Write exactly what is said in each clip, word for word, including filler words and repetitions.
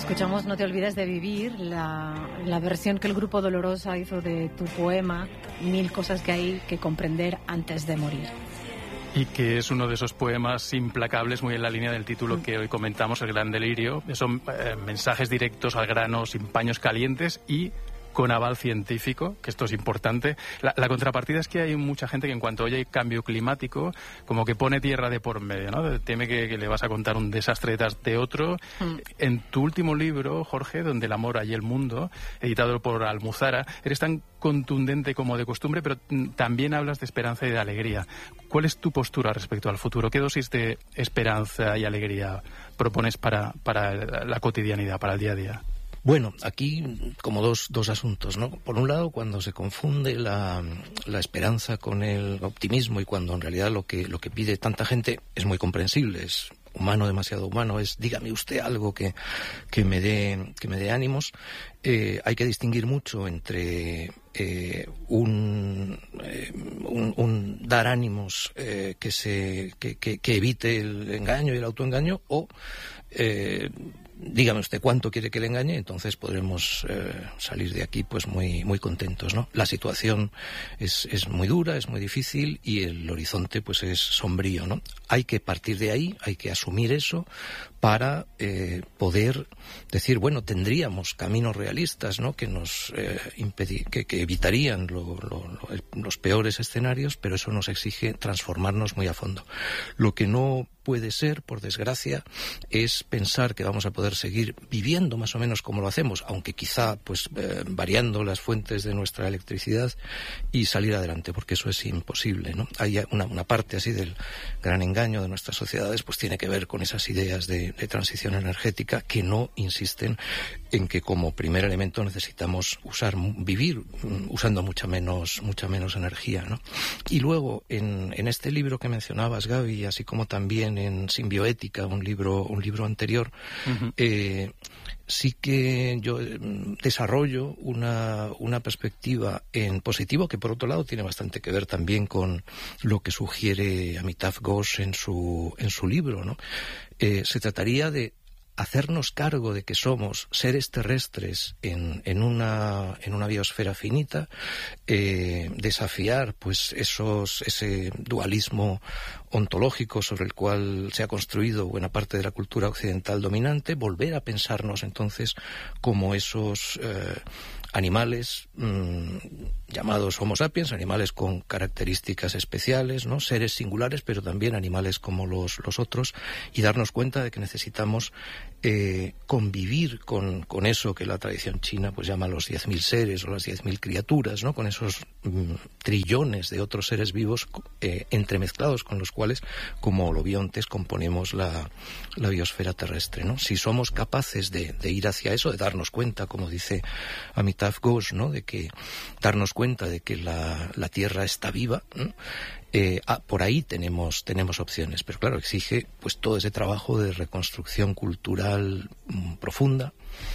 Escuchamos No te olvides de vivir, la, la versión que el Grupo Dolorosa hizo de tu poema, Mil cosas que hay que comprender antes de morir. Y que es uno de esos poemas implacables, muy en la línea del título que hoy comentamos, El gran delirio. Son eh, mensajes directos al grano, sin paños calientes y con aval científico, que esto es importante. La, la contrapartida es que hay mucha gente que en cuanto oye cambio climático, como que pone tierra de por medio, ¿no? Teme que, que le vas a contar un desastre detrás de otro. Mm. En tu último libro, Jorge, Donde el amor hay el mundo, editado por Almuzara, eres tan contundente como de costumbre, pero también hablas de esperanza y de alegría. ¿Cuál es tu postura respecto al futuro? ¿Qué dosis de esperanza y alegría propones para, para la cotidianidad, para el día a día? Bueno, aquí como dos, dos asuntos, ¿no? Por un lado, cuando se confunde la, la esperanza con el optimismo y cuando en realidad lo que, lo que pide tanta gente es muy comprensible, es humano, demasiado humano, es dígame usted algo que, que, me, dé, que me dé ánimos, eh, hay que distinguir mucho entre eh, un, eh, un, un dar ánimos eh, que, se, que, que, que evite el engaño y el autoengaño o... Eh, dígame usted cuánto quiere que le engañe, entonces podremos eh, salir de aquí pues muy muy contentos, ¿no? La situación es, es muy dura, es muy difícil y el horizonte pues es sombrío, ¿no? Hay que partir de ahí, hay que asumir eso para eh, poder decir, bueno, tendríamos caminos realistas, ¿no? Que nos eh, impedir, que, que evitarían lo, lo, lo, los peores escenarios, pero eso nos exige transformarnos muy a fondo. Lo que no puede ser, por desgracia, es pensar que vamos a poder seguir viviendo más o menos como lo hacemos, aunque quizá pues eh, variando las fuentes de nuestra electricidad y salir adelante, porque eso es imposible, ¿no? Hay una, una parte así del gran engaño de nuestras sociedades, pues tiene que ver con esas ideas de, de transición energética que no insisten en que como primer elemento necesitamos usar vivir usando mucha menos mucha menos energía, ¿no? Y luego en, en este libro que mencionabas, Gaby, así como también en Simbioética, un libro un libro anterior, uh-huh. eh, sí que yo desarrollo una, una perspectiva en positivo que por otro lado tiene bastante que ver también con lo que sugiere Amitav Ghosh en su en su libro, ¿no? Eh, se trataría de hacernos cargo de que somos seres terrestres en, en una en una biosfera finita, eh, desafiar pues esos ese dualismo ontológico sobre el cual se ha construido buena parte de la cultura occidental dominante, volver a pensarnos entonces como esos eh, animales mmm, llamados Homo sapiens, animales con características especiales, ¿no? Seres singulares, pero también animales como los, los otros, y darnos cuenta de que necesitamos eh, convivir con, con eso que la tradición china pues llama los diez mil seres o las diez mil criaturas, ¿no? Con esos mmm, trillones de otros seres vivos eh, entremezclados con los cuales, como holobiontes, componemos la, la biosfera terrestre, ¿no? Si somos capaces de, de ir hacia eso, de darnos cuenta, como dice Amitav Ghosh, ¿no? De que darnos cuenta de que la, la Tierra está viva, ¿no? Eh, ah, por ahí tenemos tenemos opciones, pero claro, exige pues todo ese trabajo de reconstrucción cultural mmm, profunda,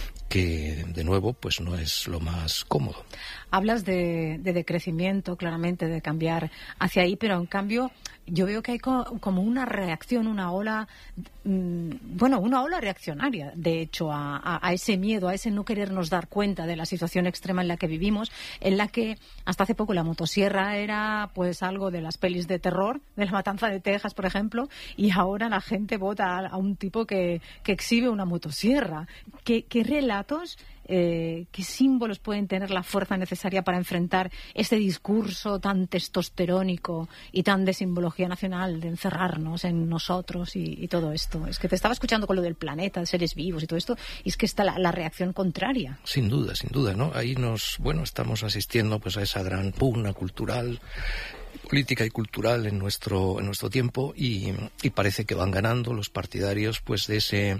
que de nuevo pues no es lo más cómodo. Hablas de, de decrecimiento, claramente, de cambiar hacia ahí, pero en cambio yo veo que hay co- como una reacción, una ola, mmm, bueno, una ola reaccionaria, de hecho, a, a, a ese miedo, a ese no querernos dar cuenta de la situación extrema en la que vivimos, en la que hasta hace poco la motosierra era pues algo de las pelis de terror, de La Matanza de Texas, por ejemplo, y ahora la gente vota a, a un tipo que, que exhibe una motosierra. ¿Qué, qué relatos, eh, qué símbolos pueden tener la fuerza necesaria para enfrentar este discurso tan testosterónico y tan de simbología nacional, de encerrarnos en nosotros y, y todo esto? Es que te estaba escuchando con lo del planeta, de seres vivos y todo esto, y es que está la, la reacción contraria. Sin duda, sin duda, ¿no? Ahí nos, bueno, estamos asistiendo pues a esa gran pugna cultural, política y cultural en nuestro en nuestro tiempo y, y parece que van ganando los partidarios pues de ese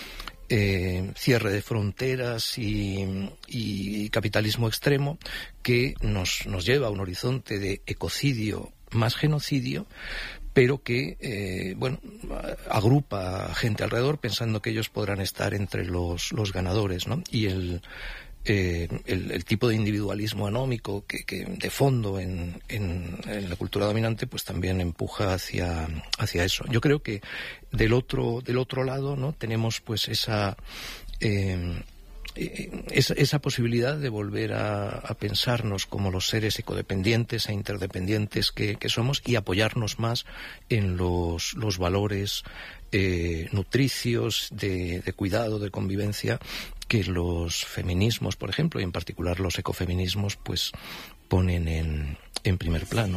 Eh, cierre de fronteras y, y capitalismo extremo que nos, nos lleva a un horizonte de ecocidio más genocidio, pero que eh, bueno agrupa a gente alrededor pensando que ellos podrán estar entre los, los ganadores, ¿no? Y el eh, el, el tipo de individualismo anómico que, que de fondo en, en, en la cultura dominante pues también empuja hacia, hacia eso. Yo creo que del otro, del otro lado, ¿no?, tenemos pues esa... Eh, Esa, esa posibilidad de volver a, a pensarnos como los seres ecodependientes e interdependientes que, que somos y apoyarnos más en los, los valores eh, nutricios de, de cuidado, de convivencia que los feminismos, por ejemplo, y en particular los ecofeminismos, pues ponen en, en primer plano.